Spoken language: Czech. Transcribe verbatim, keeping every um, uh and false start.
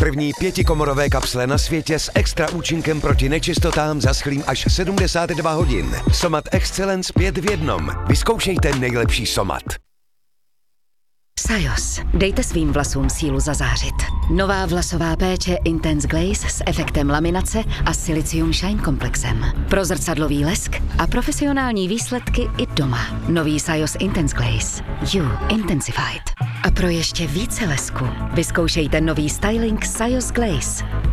První pětikomorové kapsle na světě s extra účinkem proti nečistotám zaschlým až sedmdesát dva hodin. Somat Excellence pět v jednom. Vyzkoušejte nejlepší Somat. Sajos. Dejte svým vlasům sílu zazářit. Nová vlasová péče Intense Glaze s efektem laminace a Silicium Shine komplexem. Pro zrcadlový lesk a profesionální výsledky i doma. Nový Sajos Intense Glaze. You Intensified. A pro ještě více lesku vyzkoušejte nový styling Sajos Glaze.